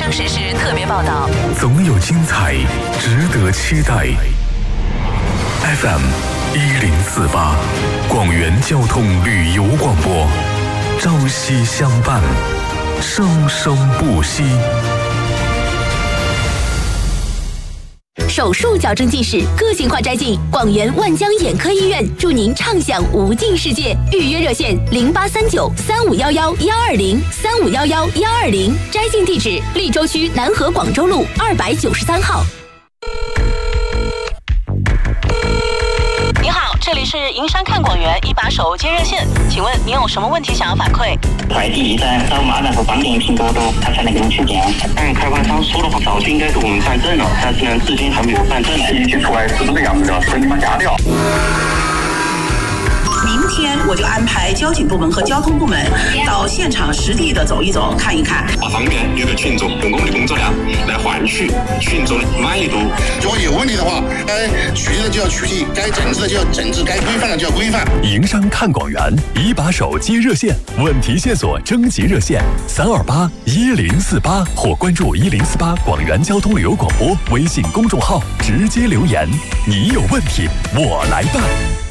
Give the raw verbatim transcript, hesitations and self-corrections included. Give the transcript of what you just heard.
生时事特别报道， 总有精彩值得期待。F M 一零四八，广元交通旅游广播，朝夕相伴，生生不息。 手术矫正近视，个性化摘镜，广元万江眼科医院祝您畅享无尽世界。预约热线零八三九三五幺幺幺二零三五幺幺幺二零，摘镜地址利州区南河广州路二百九十三号。 你好，这里是营山看广元一把手接热线，请问您有什么问题想要反馈？ 快递一站扫码然后绑定拼多多，他才能给我取件。按开发商说的话，早就应该给我们办证了，但是呢，至今还没有办证。 信息出来是这个样子的，所以你们加掉。 明天我就安排交警部门和交通部门到现场实地的走一走，看一看。 方便有个群众用我们的工作量来换取群众的满意度。如果有问题的话，该取缔的就要取缔，该整治的就要整治，该规范的就要规范。 营山看广元，一把手接热线，问题线索征集热线三二八一零四八，或关注一零四八广元交通旅游广播微信公众号，直接留言。你有问题，我来办。